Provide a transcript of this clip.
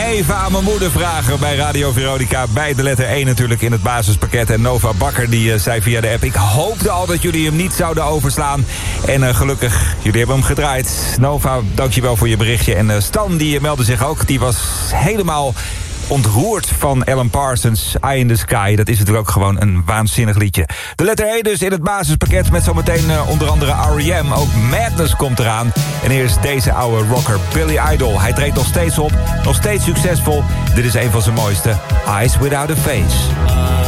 even aan mijn moeder vragen bij Radio Veronica. Bij de letter 1 natuurlijk in het basispakket. En Nova Bakker die zei via de app: ik hoopte al dat jullie hem niet zouden overslaan. En gelukkig, jullie hebben hem gedraaid. Nova, dankjewel voor je berichtje. En Stan die meldde zich ook. Die was helemaal ontroerd van Alan Parsons, Eye in the Sky. Dat is natuurlijk ook gewoon een waanzinnig liedje. De letter E dus in het basispakket met zometeen onder andere R.E.M. Ook Madness komt eraan. En eerst deze oude rocker Billy Idol. Hij treedt nog steeds op, nog steeds succesvol. Dit is een van zijn mooiste, Eyes Without a Face.